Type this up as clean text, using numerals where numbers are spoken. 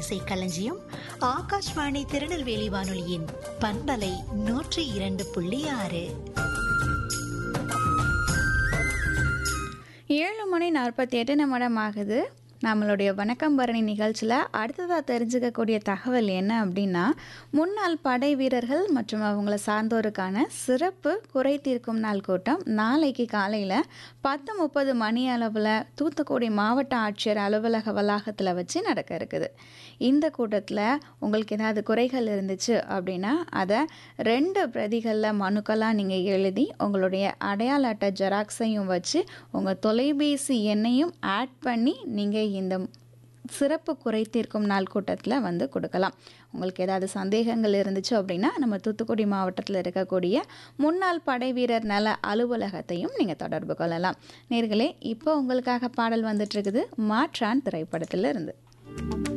இசை களஞ்சியம் ஆகாஷ்வாணி திருநெல்வேலி வானொலியின் பண்பலை 102.6. 7:48 ஆகுது. நம்மளுடைய வணக்கம் பரணி நிகழ்ச்சியில் அடுத்ததாக தெரிஞ்சுக்கக்கூடிய தகவல் என்ன அப்படின்னா, முன்னாள் படை வீரர்கள் மற்றும் அவங்கள சார்ந்தோருக்கான சிறப்பு குறை தீர்க்கும் நாள் கூட்டம் நாளைக்கு காலையில் 10:30 மணி அளவில் தூத்துக்குடி மாவட்ட ஆட்சியர் அலுவலக வளாகத்தில் வச்சு நடக்க இருக்குது. இந்த கூட்டத்தில் உங்களுக்கு ஏதாவது குறைகள் இருந்துச்சு அப்படின்னா அதை 2 பிரதிகளில் மனுக்களாக நீங்கள் எழுதி உங்களுடைய அடையாள அட்டை ஜெராக்ஸையும் வச்சு உங்கள் தொலைபேசி எண்ணையும் ஆட் பண்ணி நீங்கள் இந்த சிறப்பு குறை தீர்க்கும் நாள் கூட்டத்தில் வந்து கொடுக்கலாம். உங்களுக்கு ஏதாவது சந்தேகங்கள் இருந்துச்சு அப்படின்னா நம்ம தூத்துக்குடி மாவட்டத்தில் இருக்கக்கூடிய முன்னாள் படை வீரர் நல அலுவலகத்தையும் நீங்கள் தொடர்பு கொள்ளலாம். நேயர்களே, இப்போ உங்களுக்காக பாடல் வந்துட்டு இருக்குது மாற்றான் திரைப்படத்தில் இருந்து.